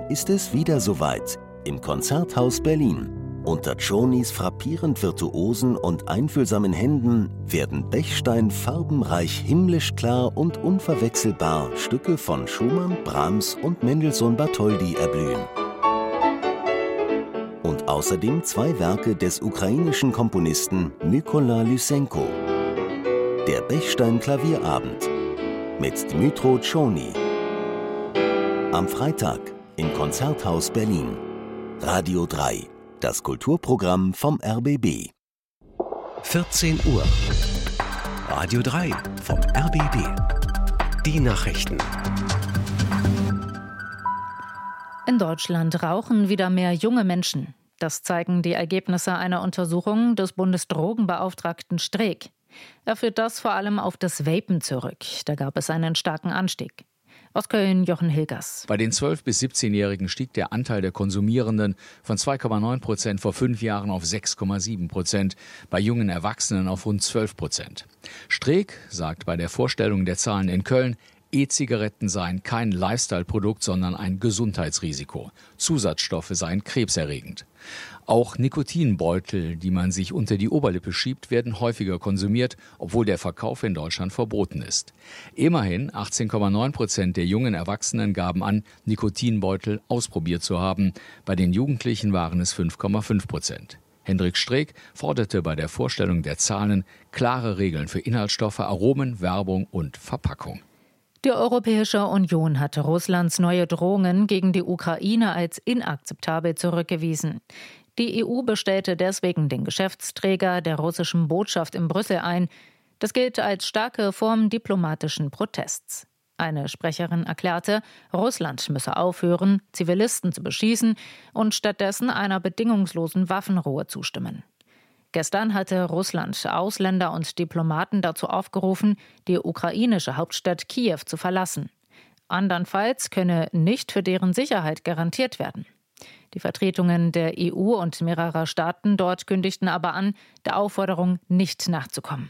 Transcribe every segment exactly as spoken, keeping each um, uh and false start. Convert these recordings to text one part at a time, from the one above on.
ist es wieder soweit im Konzerthaus Berlin. Unter Czonys frappierend virtuosen und einfühlsamen Händen werden Bechstein farbenreich himmlisch klar und unverwechselbar Stücke von Schumann, Brahms und Mendelssohn-Bartholdy erblühen. Und außerdem zwei Werke des ukrainischen Komponisten Mykola Lysenko. Der Bechstein-Klavierabend mit Dmytro Czony. Am Freitag im Konzerthaus Berlin. Radio drei, das Kulturprogramm vom R B B. vierzehn Uhr. Radio drei vom R B B. Die Nachrichten. In Deutschland rauchen wieder mehr junge Menschen. Das zeigen die Ergebnisse einer Untersuchung des Bundesdrogenbeauftragten Streeck. Er führt das vor allem auf das Vapen zurück. Da gab es einen starken Anstieg. Aus Köln Jochen Hilgers. Bei den zwölf- bis siebzehnjährigen stieg der Anteil der Konsumierenden von zwei Komma neun Prozent vor fünf Jahren auf sechs Komma sieben Prozent, bei jungen Erwachsenen auf rund zwölf Prozent. Streeck sagt bei der Vorstellung der Zahlen in Köln, E-Zigaretten seien kein Lifestyle-Produkt, sondern ein Gesundheitsrisiko. Zusatzstoffe seien krebserregend. Auch Nikotinbeutel, die man sich unter die Oberlippe schiebt, werden häufiger konsumiert, obwohl der Verkauf in Deutschland verboten ist. Immerhin achtzehn Komma neun Prozent der jungen Erwachsenen gaben an, Nikotinbeutel ausprobiert zu haben. Bei den Jugendlichen waren es fünf Komma fünf Prozent. Hendrik Streeck forderte bei der Vorstellung der Zahlen klare Regeln für Inhaltsstoffe, Aromen, Werbung und Verpackung. Die Europäische Union hatte Russlands neue Drohungen gegen die Ukraine als inakzeptabel zurückgewiesen. Die E U bestellte deswegen den Geschäftsträger der russischen Botschaft in Brüssel ein. Das gilt als starke Form diplomatischen Protests. Eine Sprecherin erklärte, Russland müsse aufhören, Zivilisten zu beschießen und stattdessen einer bedingungslosen Waffenruhe zustimmen. Gestern hatte Russland Ausländer und Diplomaten dazu aufgerufen, die ukrainische Hauptstadt Kiew zu verlassen. Andernfalls könne nicht für deren Sicherheit garantiert werden. Die Vertretungen der E U und mehrerer Staaten dort kündigten aber an, der Aufforderung nicht nachzukommen.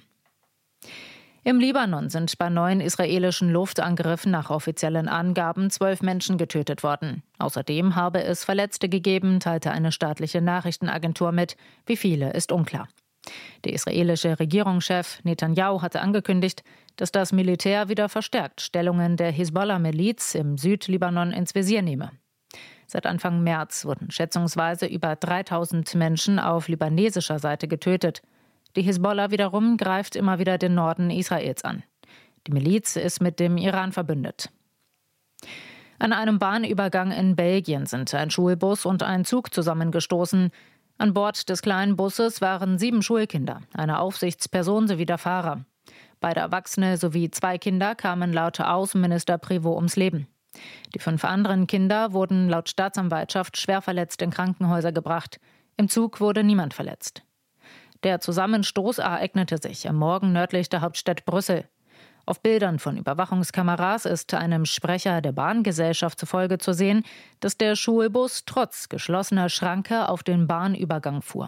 Im Libanon sind bei neuen israelischen Luftangriffen nach offiziellen Angaben zwölf Menschen getötet worden. Außerdem habe es Verletzte gegeben, teilte eine staatliche Nachrichtenagentur mit. Wie viele, ist unklar. Der israelische Regierungschef Netanyahu hatte angekündigt, dass das Militär wieder verstärkt Stellungen der Hisbollah-Miliz im Südlibanon ins Visier nehme. Seit Anfang März wurden schätzungsweise über dreitausend Menschen auf libanesischer Seite getötet. Die Hisbollah wiederum greift immer wieder den Norden Israels an. Die Miliz ist mit dem Iran verbündet. An einem Bahnübergang in Belgien sind ein Schulbus und ein Zug zusammengestoßen. An Bord des kleinen Busses waren sieben Schulkinder, eine Aufsichtsperson sowie der Fahrer. Beide Erwachsene sowie zwei Kinder kamen laut Außenminister Prévost ums Leben. Die fünf anderen Kinder wurden laut Staatsanwaltschaft schwer verletzt in Krankenhäuser gebracht. Im Zug wurde niemand verletzt. Der Zusammenstoß ereignete sich am Morgen nördlich der Hauptstadt Brüssel. Auf Bildern von Überwachungskameras ist einem Sprecher der Bahngesellschaft zufolge zu sehen, dass der Schulbus trotz geschlossener Schranke auf den Bahnübergang fuhr.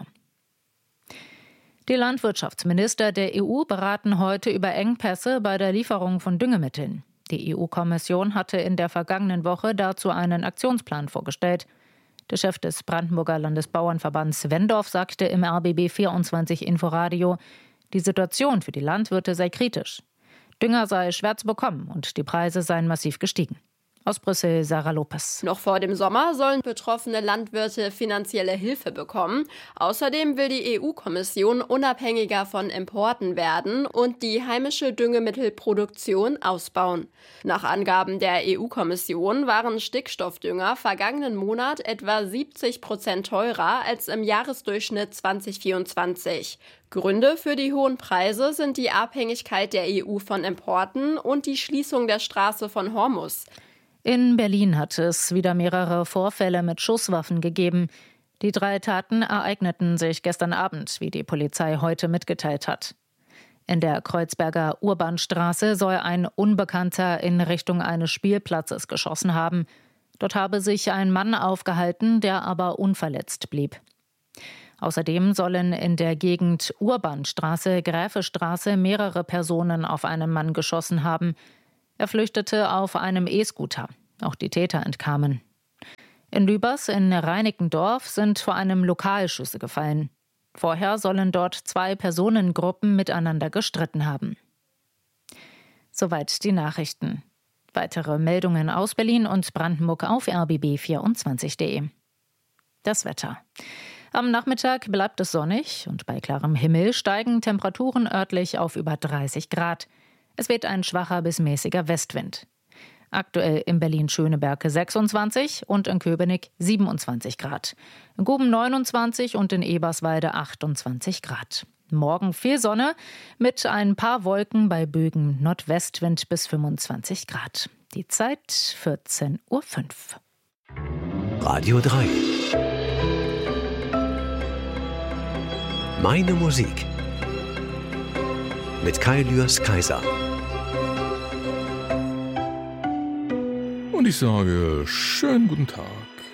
Die Landwirtschaftsminister der E U beraten heute über Engpässe bei der Lieferung von Düngemitteln. Die E U-Kommission hatte in der vergangenen Woche dazu einen Aktionsplan vorgestellt. Der Chef des Brandenburger Landesbauernverbands Wendorf sagte im R B B vierundzwanzig Inforadio, die Situation für die Landwirte sei kritisch. Dünger sei schwer zu bekommen und die Preise seien massiv gestiegen. Aus Brüssel, Sarah Lopez. Noch vor dem Sommer sollen betroffene Landwirte finanzielle Hilfe bekommen. Außerdem will die E U-Kommission unabhängiger von Importen werden und die heimische Düngemittelproduktion ausbauen. Nach Angaben der E U-Kommission waren Stickstoffdünger vergangenen Monat etwa siebzig Prozent teurer als im Jahresdurchschnitt zwanzig vierundzwanzig. Gründe für die hohen Preise sind die Abhängigkeit der E U von Importen und die Schließung der Straße von Hormuz. In Berlin hat es wieder mehrere Vorfälle mit Schusswaffen gegeben. Die drei Taten ereigneten sich gestern Abend, wie die Polizei heute mitgeteilt hat. In der Kreuzberger Urbanstraße soll ein Unbekannter in Richtung eines Spielplatzes geschossen haben. Dort habe sich ein Mann aufgehalten, der aber unverletzt blieb. Außerdem sollen in der Gegend Urbanstraße, Gräfestraße mehrere Personen auf einen Mann geschossen haben. Er flüchtete auf einem E-Scooter. Auch die Täter entkamen. In Lübers in Reinickendorf sind vor einem Lokal Schüsse gefallen. Vorher sollen dort zwei Personengruppen miteinander gestritten haben. Soweit die Nachrichten. Weitere Meldungen aus Berlin und Brandenburg auf r b b vierundzwanzig punkt de. Das Wetter. Am Nachmittag bleibt es sonnig und bei klarem Himmel steigen Temperaturen örtlich auf über dreißig Grad. Es weht ein schwacher bis mäßiger Westwind. Aktuell in Berlin-Schöneberg sechsundzwanzig und in Köpenick siebenundzwanzig Grad. In Guben neunundzwanzig und in Eberswalde achtundzwanzig Grad. Morgen viel Sonne mit ein paar Wolken bei Bögen, Nordwestwind bis fünfundzwanzig Grad. Die Zeit vierzehn Uhr fünf. Radio drei. Meine Musik. Mit Kai Lührs Kaiser. Und ich sage, schönen guten Tag.